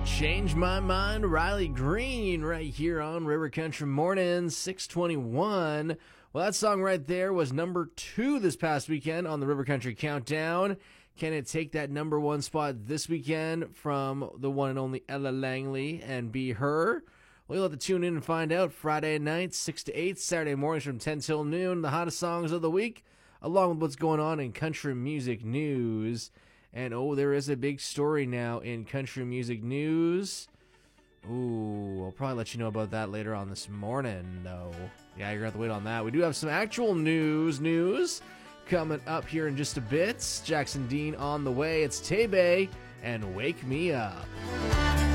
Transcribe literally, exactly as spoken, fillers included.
Change My Mind, Riley Green, right here on River Country Mornings, six twenty-one. Well, that song right there was number two this past weekend on the River Country Countdown. Can it take that number one spot this weekend from the one and only Ella Langley and be her? Well, you'll have to tune in and find out. Friday night, six to eight, Saturday mornings from ten till noon, the hottest songs of the week, along with what's going on in country music news. And, oh, there is a big story now in country music news. Ooh, I'll probably let you know about that later on this morning, though. Yeah, you're going to have to wait on that. We do have some actual news news coming up here in just a bit. Jackson Dean on the way. It's Tay-Bay and Wake Me Up.